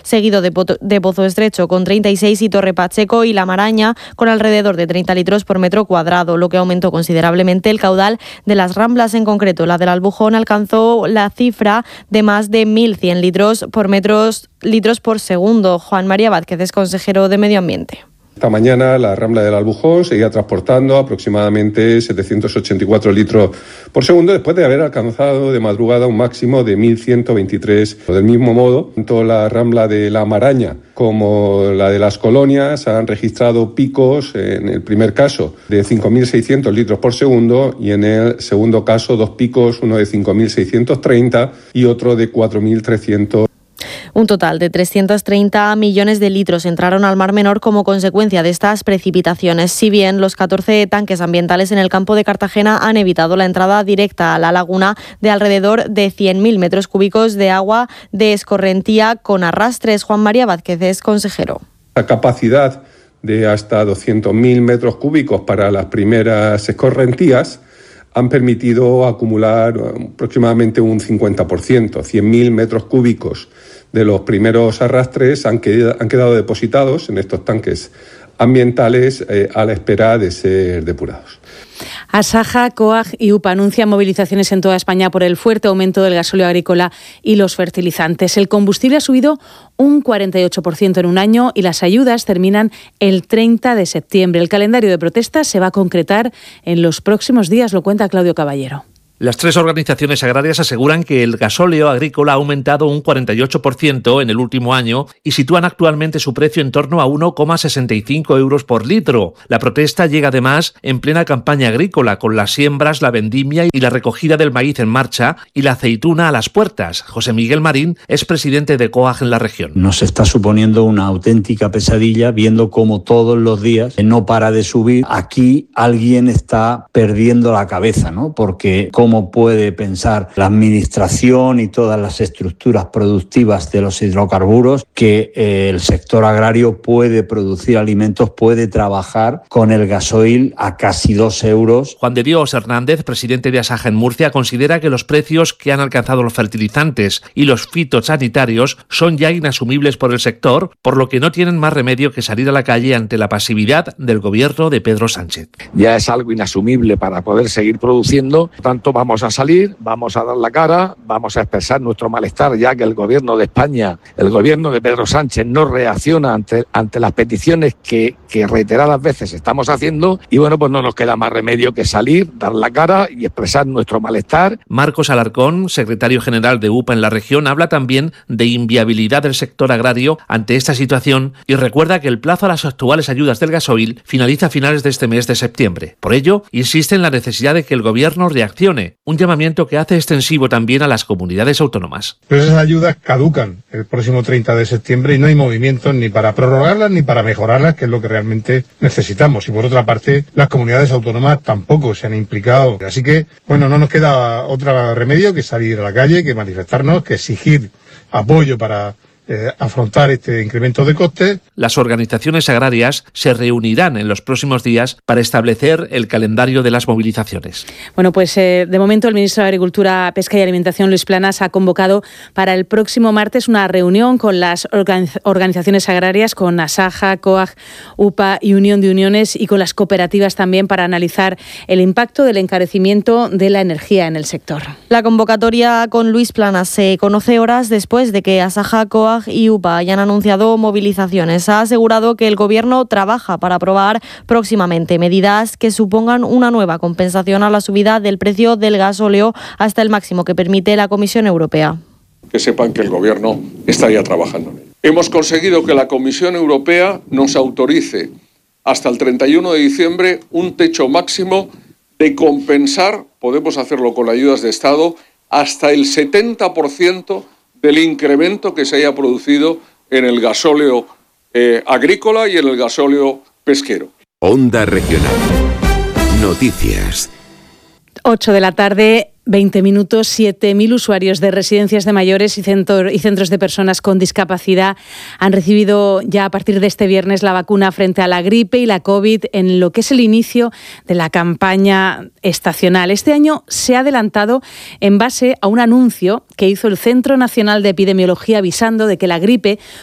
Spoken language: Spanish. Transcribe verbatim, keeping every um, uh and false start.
seguido de, Poto, de Pozo Estrecho con treinta y seis y Torre Pacheco y La Maraña con alrededor de treinta litros por metro cuadrado, lo que aumentó considerablemente el caudal de las Ramblas. En concreto, la del Albujón alcanzó la cifra de más de mil cien litros por metros, litros por segundo. Juan María Vázquez es consejero de Medio Ambiente. Esta mañana la Rambla del Albujón seguía transportando aproximadamente setecientos ochenta y cuatro litros por segundo después de haber alcanzado de madrugada un máximo de mil ciento veintitrés. Del mismo modo, tanto la Rambla de La Maraña como la de las Colonias han registrado picos, en el primer caso de cinco mil seiscientos litros por segundo y en el segundo caso dos picos, uno de cinco mil seiscientos treinta y otro de cuatro mil trescientos. Un total de trescientos treinta millones de litros entraron al Mar Menor como consecuencia de estas precipitaciones. Si bien los catorce tanques ambientales en el campo de Cartagena han evitado la entrada directa a la laguna de alrededor de cien mil metros cúbicos de agua de escorrentía con arrastres. Juan María Vázquez es consejero. La capacidad de hasta doscientos mil metros cúbicos para las primeras escorrentías han permitido acumular aproximadamente un cincuenta por ciento, cien mil metros cúbicos de los primeros arrastres han quedado, han quedado depositados en estos tanques ambientales eh, a la espera de ser depurados. Asaja, COAG y UPA anuncian movilizaciones en toda España por el fuerte aumento del gasóleo agrícola y los fertilizantes. El combustible ha subido un cuarenta y ocho por ciento en un año y las ayudas terminan el treinta de septiembre. El calendario de protestas se va a concretar en los próximos días, lo cuenta Claudio Caballero. Las tres organizaciones agrarias aseguran que el gasóleo agrícola ha aumentado un cuarenta y ocho por ciento en el último año y sitúan actualmente su precio en torno a uno coma sesenta y cinco euros por litro. La protesta llega además en plena campaña agrícola, con las siembras, la vendimia y la recogida del maíz en marcha y la aceituna a las puertas. José Miguel Marín es presidente de COAG en la región. Nos está suponiendo una auténtica pesadilla viendo cómo todos los días no para de subir. Aquí alguien está perdiendo la cabeza, ¿no? Porque cómo puede pensar la administración y todas las estructuras productivas de los hidrocarburos que eh, el sector agrario puede producir alimentos, puede trabajar con el gasoil a casi dos euros. Juan de Dios Hernández, presidente de Asaja en Murcia, considera que los precios que han alcanzado los fertilizantes y los fitosanitarios son ya inasumibles por el sector, por lo que no tienen más remedio que salir a la calle ante la pasividad del gobierno de Pedro Sánchez. Ya es algo inasumible para poder seguir produciendo, por tanto vamos a salir, vamos a dar la cara, vamos a expresar nuestro malestar, ya que el gobierno de España, el gobierno de Pedro Sánchez no reacciona ante, ante las peticiones que, que reiteradas veces estamos haciendo y bueno, pues no nos queda más remedio que salir, dar la cara y expresar nuestro malestar. Marcos Alarcón, secretario general de UPA en la región, habla también de inviabilidad del sector agrario ante esta situación y recuerda que el plazo a las actuales ayudas del gasoil finaliza a finales de este mes de septiembre. Por ello, insiste en la necesidad de que el gobierno reaccione, un llamamiento que hace extensivo también a las comunidades autónomas. Pero esas ayudas caducan el próximo treinta de septiembre y no hay movimientos ni para prorrogarlas ni para mejorarlas, que es lo que realmente necesitamos. Y por otra parte, las comunidades autónomas tampoco se han implicado. Así que, bueno, no nos queda otro remedio que salir a la calle, que manifestarnos, que exigir apoyo para Eh, afrontar este incremento de costes. Las organizaciones agrarias se reunirán en los próximos días para establecer el calendario de las movilizaciones. Bueno, pues eh, de momento el ministro de Agricultura, Pesca y Alimentación, Luis Planas, ha convocado para el próximo martes una reunión con las organiz- organizaciones agrarias, con Asaja, COAG, UPA y Unión de Uniones y con las cooperativas también para analizar el impacto del encarecimiento de la energía en el sector. La convocatoria con Luis Planas se conoce horas después de que Asaja, COAG y UPA hayan anunciado movilizaciones. Ha asegurado que el Gobierno trabaja para aprobar próximamente medidas que supongan una nueva compensación a la subida del precio del gasóleo hasta el máximo que permite la Comisión Europea. Que sepan que el Gobierno está ya trabajando. Hemos conseguido que la Comisión Europea nos autorice hasta el treinta y uno de diciembre un techo máximo de compensar, podemos hacerlo con ayudas de Estado, hasta el setenta por ciento del incremento que se haya producido en el gasóleo eh, agrícola y en el gasóleo pesquero. Onda Regional. Noticias. ocho de la tarde. veinte minutos, siete mil usuarios de residencias de mayores y, centro, y centros de personas con discapacidad han recibido ya a partir de este viernes la vacuna frente a la gripe y la COVID en lo que es el inicio de la campaña estacional. Este año se ha adelantado en base a un anuncio que hizo el Centro Nacional de Epidemiología avisando de que la gripe